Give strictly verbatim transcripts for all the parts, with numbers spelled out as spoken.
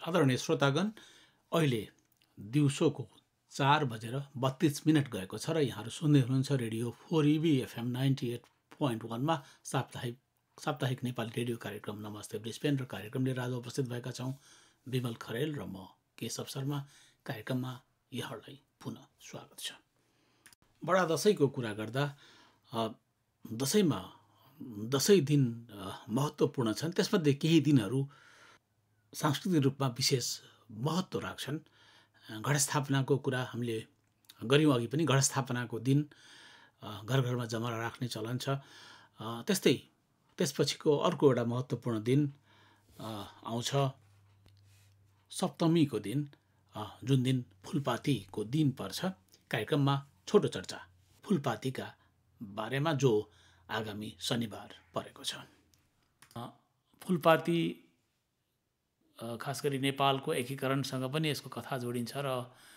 आदरणीय श्रोतागण, अहिले दिउँसोको चार बजेर बत्तीस मिनट गएको छ र यहाँहरू सुन्दै हुनुहुन्छ रेडियो फोर इबी एफएम नाइन्टी एट पोइन्ट वानमा साप्ताहिक साप्ताहिक नेपाली रेडियो कार्यक्रम नमस्ते ब्रिस्बेन र कार्यक्रम लिएर आज उपस्थित भएका छौँ विमल खरेल र म केशव शर्मा। कार्यक्रममा यहाँहरूलाई पुनः स्वागत छ। बडा दसैँको कुरा गर्दा दसैँमा दसैँ दिन महत्त्वपूर्ण छन्। त्यसमध्ये केही दिनहरू सांस्कृतिक रूपमा विशेष महत्त्व राख्छन्। घटस्थापनाको कुरा हामीले गऱ्यौँ अघि पनि। घटस्थापनाको दिन घर घरमा जमरा राख्ने चलन छ। त्यस्तै त्यसपछिको अर्को एउटा महत्त्वपूर्ण दिन आउँछ सप्तमीको दिन, जुन दिन फुलपातीको दिन पर्छ। कार्यक्रममा छोटो चर्चा फुलपातीका बारेमा, जो आगामी शनिबार परेको छ। फुलपाती खास गरी नेपालको एकीकरणसँग पनि यसको कथा जोडिन्छ र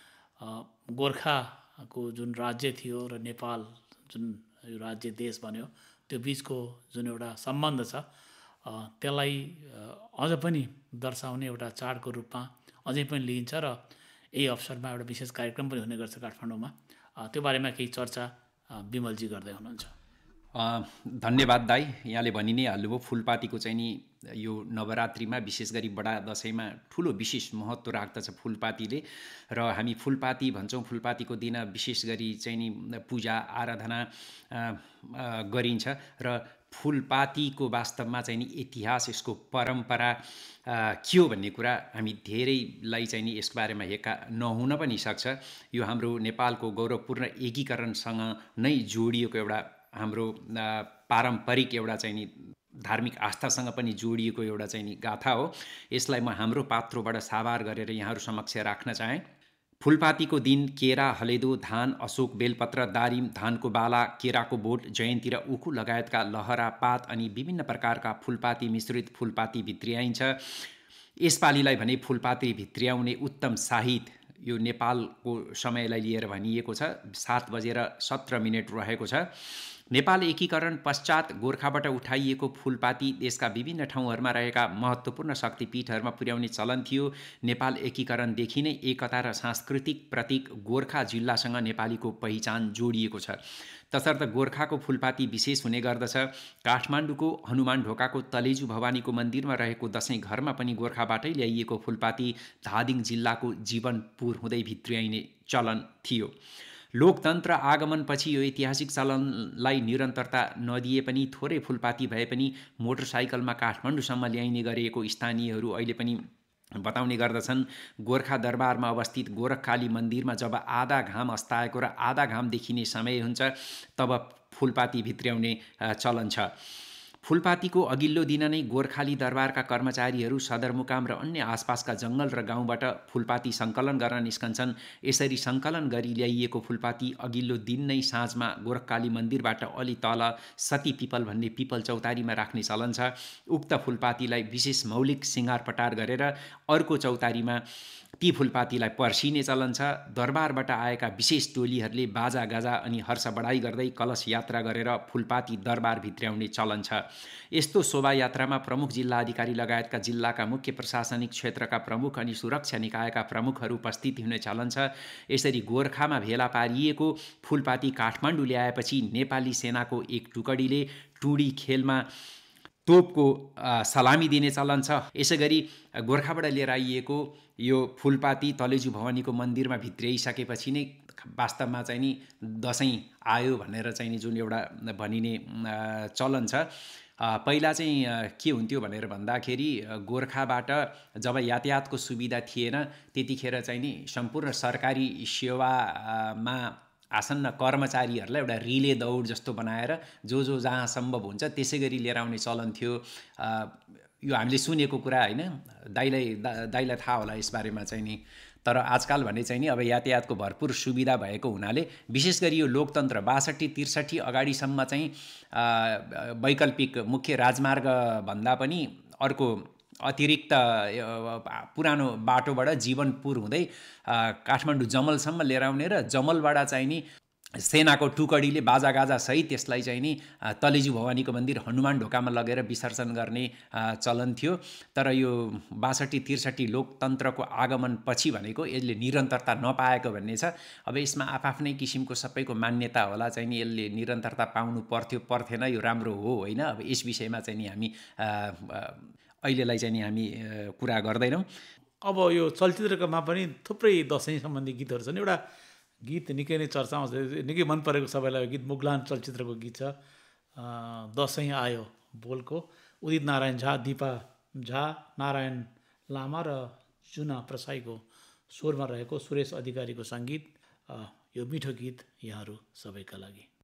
गोर्खाको जुन राज्य थियो र नेपाल जुन यो राज्य देश बन्यो, त्यो बिचको जुन एउटा सम्बन्ध छ त्यसलाई अझ पनि दर्शाउने एउटा चाडको रूपमा अझै पनि लिइन्छ र यही अवसरमा एउटा विशेष कार्यक्रम पनि हुने गर्छ काठमाडौँमा। त्यो बारेमा केही चर्चा विमलजी गर्दै हुनुहुन्छ। धन्यवाद दाई, यहाँले भनि नै हाल्नुभयो। फुलपातीको चाहिँ नि यो नवरात्रिमा विशेष गरी बडा दसैँमा ठुलो विशेष महत्त्व राख्दछ फुलपातीले, र हामी फुलपाती भन्छौँ। फुलपातीको दिन विशेष गरी चाहिँ नि पूजा आराधना गरिन्छ र फुलपातीको वास्तवमा चाहिँ नि इतिहास, यसको परम्परा के हो भन्ने कुरा हामी धेरैलाई चाहिँ नि यसको बारेमा हेक्का नहुन पनि सक्छ। यो हाम्रो नेपालको गौरवपूर्ण एकीकरणसँग नै जोडिएको एउटा हाम्रो पारम्परिक एउटा चाहिँ नि धार्मिक आस्थासँग पनि जोडिएको एउटा चाहिँ नि गाथा हो। यसलाई म हाम्रो पात्रोबाट साभार गरेर यहाँहरू समक्ष राख्न चाहेँ। फुलपातीको दिन केरा, हलेदो, धान, अशोक, बेलपत्र, दारिम, धानको बाला, केराको बोट, जयन्ती र उखु लगायतका लहरा, पात अनि विभिन्न प्रकारका फुलपाती मिश्रित फुलपाती भित्र्याइन्छ। यसपालिलाई भने फुलपाती भित्र्याउने उत्तम साहित यो नेपालको समयलाई लिएर भनिएको छ। सात बजेर सत्र मिनट रहेको छ। नेपाल एकीकरण पश्चात गोर्खाबाट उठाइएको फुलपाती देशका विभिन्न ठाउँहरूमा रहेका महत्त्वपूर्ण शक्तिपीठहरूमा पुर्याउने चलन थियो। नेपाल एकीकरणदेखि नै एकता र सांस्कृतिक प्रतीक गोर्खा जिल्लासँग नेपालीको पहिचान जोडिएको छ। तसर्थ गोर्खाको फुलपाती विशेष हुने गर्दछ। काठमाडौँको हनुमान ढोकाको तलेजु भवानीको मन्दिरमा रहेको दसैँ घरमा पनि गोर्खाबाटै ल्याइएको फुलपाती धादिङ जिल्लाको जीवनपुर हुँदै भित्र्याइने चलन थियो। लोकतन्त्र आगमनपछि यो ऐतिहासिक चलनलाई निरन्तरता नदिए पनि थोरै फुलपाती भए पनि मोटरसाइकलमा काठमाडौँसम्म ल्याइने गरिएको स्थानीयहरू अहिले पनि बताउने गर्दछन्। गोर्खा दरबारमा अवस्थित गोरखकाली मन्दिरमा जब आधा घाम अस्ताएको र आधा घाम देखिने समय हुन्छ तब फुलपाती भित्र्याउने चलन छ। फुलपातीको अघिल्लो दिन नै गोर्खाली दरबारका कर्मचारीहरू सदरमुकाम र अन्य आसपासका जङ्गल र गाउँबाट फुलपाती सङ्कलन गर्न निस्कन्छन्। यसरी सङ्कलन गरी ल्याइएको फुलपाती अघिल्लो दिन नै साँझमा गोरखकाली मन्दिरबाट अलि तल सती पिपल भन्ने पिपल चौतारीमा राख्ने चलन छ। उक्त फुलपातीलाई विशेष मौलिक सिँगार पटार गरेर अर्को चौतारीमा ती फुलपातीलाई पर्सिने चलन छ। दरबारबाट आएका विशेष टोलीहरूले बाजा गाजा अनि हर्ष बढाइ गर्दै कलश यात्रा गरेर फुलपाती दरबार भित्र्याउने चलन छ। यस्तो शोभायात्रामा प्रमुख जिल्ला अधिकारी लगायतका जिल्लाका मुख्य प्रशासनिक क्षेत्रका प्रमुख अनि सुरक्षा निकायका प्रमुखहरू उपस्थित हुने चलन छ। यसरी गोर्खामा भेला पारिएको फुलपाती काठमाडौँ ल्याएपछि नेपाली सेनाको एक टुकडीले टुडी खेलमा तोपको सलामी दिने चलन छ। यसै गरी गोर्खाबाट लिएर आइएको यो फुलपाती तलेजु भवानीको मन्दिरमा भित्र्याइसकेपछि नै वास्तवमा चाहिँ नि दसैँ आयो भनेर चाहिँ नि जुन एउटा भनिने चलन छ। पहिला चाहिँ के हुन्थ्यो भनेर भन्दाखेरि गोर्खाबाट जब यातायातको सुविधा थिएन त्यतिखेर चाहिँ नि सम्पूर्ण सरकारी सेवामा आसन्न कर्मचारीहरूलाई एउटा रिले दौड जस्तो बनाएर जो जो जहाँ सम्भव हुन्छ त्यसै गरी लिएर आउने चलन थियो। यो हामीले सुनेको कुरा होइन, दाइलाई दा दाइलाई थाहा होला यसबारेमा चाहिँ नि। तर आजकल भने चाहिँ नि अब यातायातको भरपुर सुविधा भएको हुनाले विशेष गरी यो लोकतन्त्र बासठी त्रिसठी अगाडिसम्म चाहिँ वैकल्पिक मुख्य राजमार्ग भन्दा पनि अर्को अतिरिक्त पुरानो बाटोबाट जीवनपुर हुँदै काठमाडौँ जमलसम्म लिएर आउने र जमलबाट चाहिँ नि सेनाको टुकडीले बाजागाजा सहित त्यसलाई चाहिँ नि तलेजु भवानीको मन्दिर हनुमान ढोकामा लगेर विसर्जन गर्ने चलन थियो। तर यो बासठी त्रिसठी लोकतन्त्रको आगमन पछि भनेको यसले निरन्तरता नपाएको भन्ने छ। अब यसमा आफ्नै किसिमको सबैको मान्यता होला, चाहिँ नि यसले निरन्तरता पाउनु पर्थ्यो पर्थेन, यो राम्रो हो होइन। अब यस विषयमा चाहिँ नि हामी अहिलेलाई चाहिँ नि हामी कुरा गर्दैनौँ। अब यो चलचित्रकामा पनि थुप्रै दसैँ सम्बन्धी गीतहरू छन्। एउटा गीत निकै नै चर्चामा छ, निकै मन परेको सबैलाई गीत मुगलान चलचित्रको गीत छ, दसैँ आयो बोलको। उदित नारायण झा, दिपा झा, नारायण लामा र जुना प्रसाईको स्वरमा रहेको सुरेश अधिकारीको सङ्गीत। यो मिठो गीत यहाँहरू सबैका लागि।